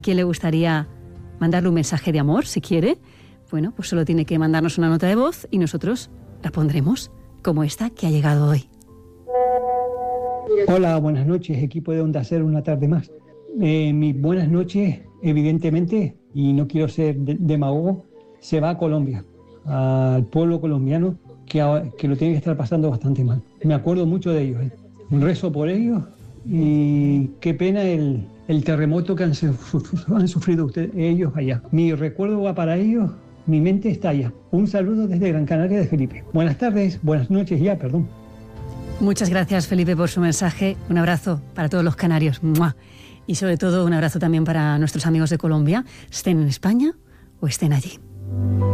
¿Quién le gustaría mandarle un mensaje de amor, si quiere? Bueno, pues solo tiene que mandarnos una nota de voz y nosotros la pondremos, como esta que ha llegado hoy. Hola, buenas noches, equipo de Onda Cero, una tarde más. Mis buenas noches, evidentemente, y no quiero ser demagogo, se va a Colombia, al pueblo colombiano, que lo tiene que estar pasando bastante mal. Me acuerdo mucho de ellos, Un rezo por ellos y qué pena el terremoto que han sufrido ellos allá. Mi recuerdo va para ellos, mi mente está allá. Un saludo desde Gran Canaria de Felipe. Buenas tardes, buenas noches ya, perdón. Muchas gracias, Felipe, por su mensaje. Un abrazo para todos los canarios. ¡Mua! Y sobre todo un abrazo también para nuestros amigos de Colombia, estén en España o estén allí.